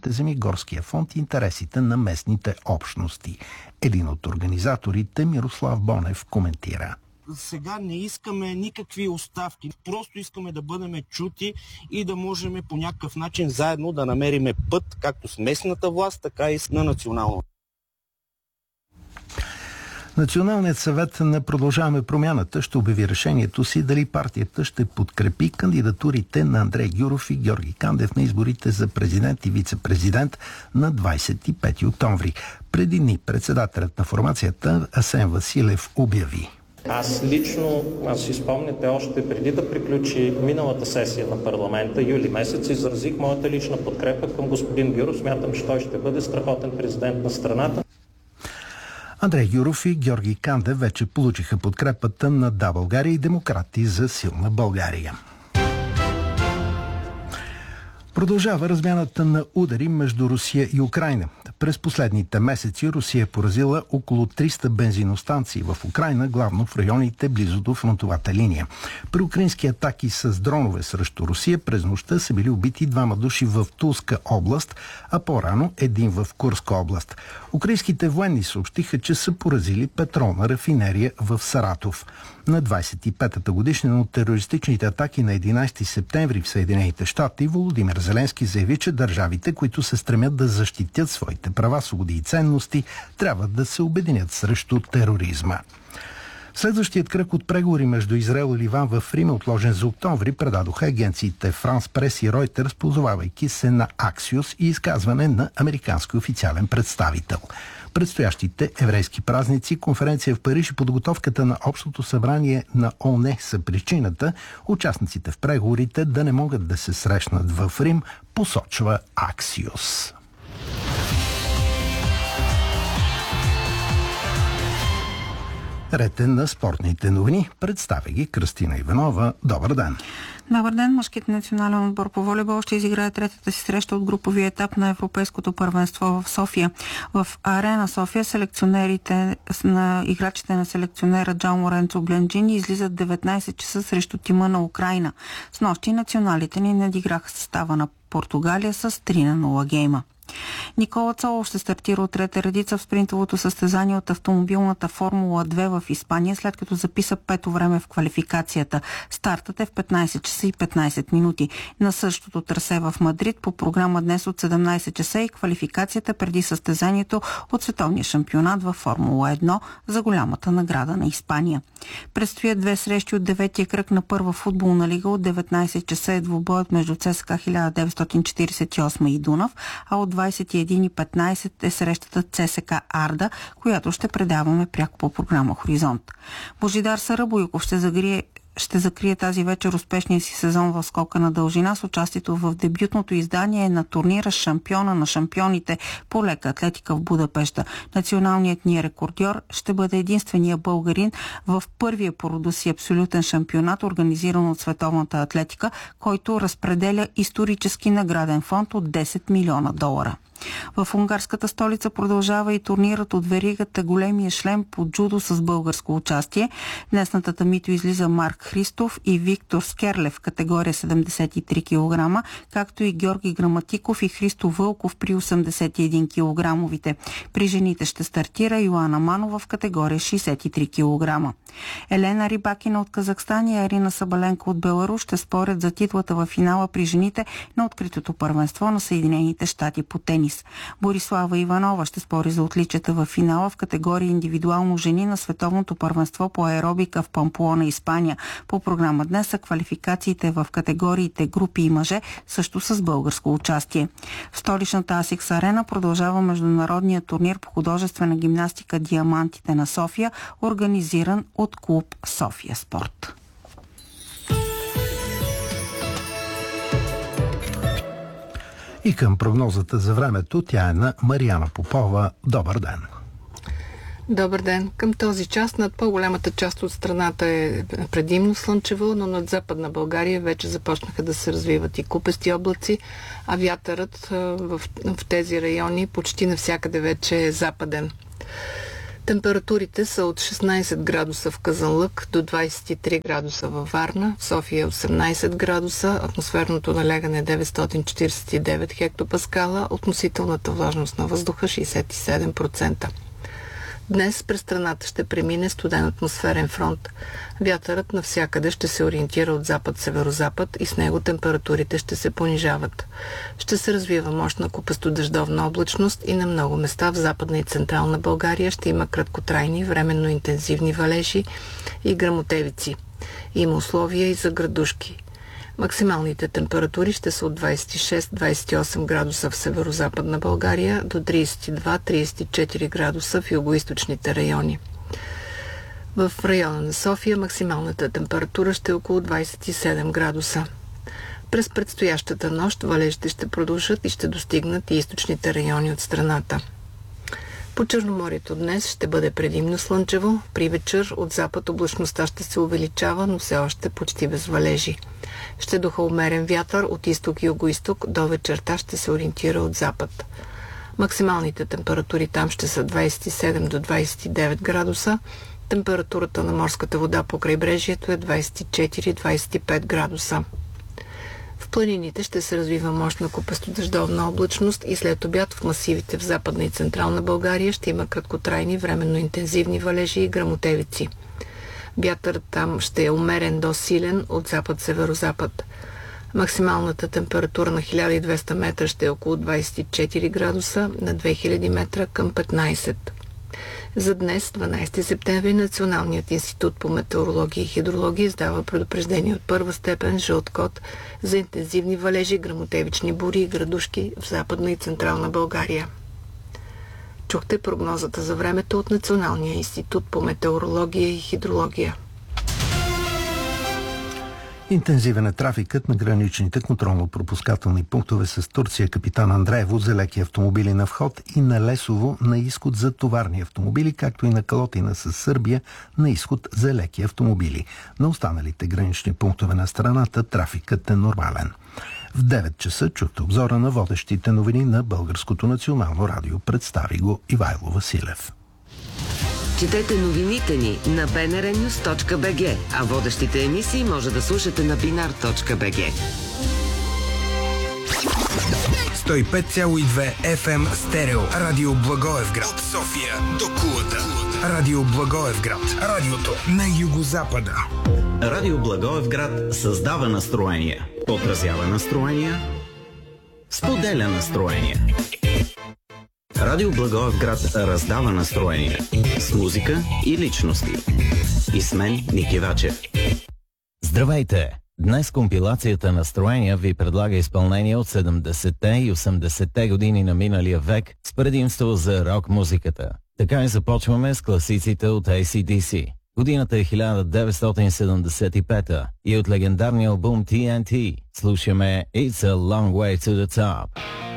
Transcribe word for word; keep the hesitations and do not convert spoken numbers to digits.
държавните земи, горския фонд и интересите на местните общности. Един от организаторите, Мирослав Бонев, коментира. Сега не искаме никакви оставки, просто искаме да бъдем чути и да можем по някакъв начин заедно да намерим път, както с местната власт, така и на национално. Националният съвет на Продължаваме промяната ще обяви решението си дали партията ще подкрепи кандидатурите на Андрей Гюров и Георги Кандев на изборите за президент и вице-президент на двадесет и пети октомври. Преди дни председателят на формацията Асен Василев обяви. Аз лично, аз си спомняте, още преди да приключи миналата сесия на парламента, юли месец, изразих моята лична подкрепа към господин Гюров. Смятам, че той ще бъде страхотен президент на страната. Андрей Гюров и Георги Кандев вече получиха подкрепата на Да, България и Демократи за силна България. Продължава размяната на удари между Русия и Украйна. През последните месеци Русия е поразила около триста бензиностанции в Украйна, главно в районите близо до фронтовата линия. При украински атаки с дронове срещу Русия през нощта са били убити двама души в Тулска област, а по-рано един в Курска област. Украинските военни съобщиха, че са поразили петролна рафинерия в Саратов. На двадесет и петата годишнина от терористичните атаки на единадесети септември в Съединените щати, Володимир Зеленски заяви, че държавите, които се стремят да защитят своите права, свободи и ценности, трябва да се обединят срещу тероризма. Следващият кръг от преговори между Израел и Ливан в Рим, отложен за октомври, предадоха агенциите Франс Прес и Ройтерс, позовавайки се на Аксиос и изказване на американски официален представител. Предстоящите еврейски празници, конференция в Париж и подготовката на Общото събрание на ООН са причината участниците в преговорите да не могат да се срещнат в Рим, посочва Аксиос. Ред е на спортните новини. Представя ги Кръстина Иванова. Добър ден! Добър ден! Мъжкият национален отбор по волейбол ще изиграе третата си среща от груповия етап на Европейското първенство в София. В Арена София селекционерите на играчите на селекционера Джао Лоренцо Бленджини излизат деветнадесет часа срещу тима на Украйна. Снощи националите ни надиграха състава на Португалия с три на нула гейма. Никола Цолов ще стартира от трета редица в спринтовото състезание от автомобилната Формула две в Испания, след като записа пето време в квалификацията. Стартът е в петнадесет часа и петнадесет минути. На същото трасе в Мадрид по програма днес от седемнадесет часа и квалификацията преди състезанието от световния шампионат във Формула едно за голямата награда на Испания. Предстоят две срещи от деветия кръг на първа футболна лига. От деветнадесет часа е двубоят между ЦСКА хиляда деветстотин четиридесет и осма и Дунав, а от двадесет и една и петнадесет е срещата ЦСКА Арда, която ще предаваме пряко по програма Хоризонт. Божидар Сарабойков ще загрие ще закрие тази вечер успешния си сезон в скока на дължина с участието в дебютното издание на турнира Шампиона на шампионите по лека атлетика в Будапеща. Националният ни рекордьор ще бъде единствения българин в първия по рода си абсолютен шампионат, организиран от Световната атлетика, който разпределя исторически награден фонд от десет милиона долара. В унгарската столица продължава и турнирът от веригата Големия шлем по джудо с българско участие. Днес на татамито излиза Марк Христов и Виктор Скерлев в категория седемдесет и три килограма, както и Георги Граматиков и Христо Вълков при осемдесет и един килограмовите. При жените ще стартира Йоана Манова в категория шейсет и три килограма. Елена Рибакина от Казахстан и Арина Сабаленко от Беларус ще спорят за титлата във финала при жените на откритото първенство на Съединените щати по тенис. Борислава Иванова ще спори за отличията в финала в категория индивидуално жени на световното първенство по аеробика в Памплона, Испания. По програма днес са квалификациите в категориите групи и мъже, също с българско участие. В столичната Асикс Арена продължава международният турнир по художествена гимнастика Диамантите на София, организиран от клуб София Спорт. И към прогнозата за времето, тя е на Мариана Попова. Добър ден! Добър ден! Към този час над по-голямата част от страната е предимно слънчево, но над Западна България вече започнаха да се развиват и купести облаци, а вятърът в, в тези райони почти навсякъде вече е западен. Температурите са от шестнайсет градуса в Казанлък до двайсет и три градуса във Варна, в София осемнайсет градуса, атмосферното налягане деветстотин четирийсет и девет хектопаскала, относителната влажност на въздуха шейсет и седем процента. Днес през страната ще премине студен атмосферен фронт. Вятърът навсякъде ще се ориентира от запад-северозапад и с него температурите ще се понижават. Ще се развива мощна купестодъждовна облачност и на много места в Западна и Централна България ще има краткотрайни, временно интензивни валежи и гръмотевици. Има условия и за градушки. Максималните температури ще са от двайсет и шест до двайсет и осем градуса в северо-западна България до трийсет и два до трийсет и четири градуса в югоизточните райони. В района на София максималната температура ще е около двайсет и седем градуса. През предстоящата нощ валежите ще продължат и ще достигнат и източните райони от страната. По Черноморието днес ще бъде предимно слънчево. При вечер от запад облачността ще се увеличава, но все още почти без валежи. Ще духа умерен вятър от изток и югоизток, до вечерта ще се ориентира от запад. Максималните температури там ще са двайсет и седем до двайсет и девет градуса. Температурата на морската вода по крайбрежието е двайсет и четири до двайсет и пет градуса. В планините ще се развива мощна купестодъждовна облачност и след обяд в масивите в Западна и Централна България ще има краткотрайни, временно интензивни валежи и гръмотевици. Вятърът там ще е умерен до силен от запад-северозапад. Максималната температура на хиляда и двеста метра ще е около двайсет и четири градуса, на две хиляди метра към петнайсет. За днес, дванайсети септември, Националният институт по метеорология и хидрология издава предупреждение от първа степен жълт код за интензивни валежи, гръмотевични бури и градушки в Западна и Централна България. Чухте прогнозата за времето от Националния институт по метеорология и хидрология. Интензивен е трафикът на граничните контролно-пропускателни пунктове с Турция Капитан Андреево за леки автомобили на вход и на Лесово на изход за товарни автомобили, както и на Калотина с Сърбия на изход за леки автомобили. На останалите гранични пунктове на страната трафикът е нормален. В девет часа чухте обзора на водещите новини на Българското национално радио. Представи го Ивайло Василев. Четете новините ни на би ен ар нюз точка би джи, а водещите емисии може да слушате на бинар точка би джи. сто и пет цяло и две еф ем стерео. Радио Благоевград. От София до Кулата. Радио Благоевград. Радиото на югозапада. Радио Благоевград създава настроение, отразява настроение, споделя настроение. Радио Благоевград раздава настроение с музика и личности. И с мен Ники Вачев. Здравейте! Днес компилацията Настроения ви предлага изпълнение от седемдесетте и осемдесетте години на миналия век с предимство за рок-музиката. Така и започваме с класиците от ей си ди си. Годината е хиляда деветстотин седемдесет и пета и от легендарния албум Ти Ен Ти слушаме It's a Long Way to the Top.